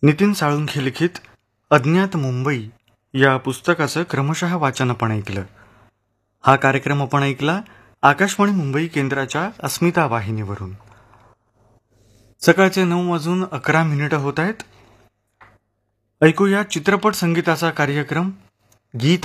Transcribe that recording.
नितीन साळुंखे लिखित अज्ञात मुंबई या पुस्तकाचं क्रमशः वाचन आपण ऐकलं. हा कार्यक्रम आपण ऐकला आकाशवाणी मुंबई केंद्राच्या अस्मिता वाहिनीवरून. सकाळचे 9:11 होत आहेत. ऐकूया चित्रपट संगीताचा कार्यक्रम गीत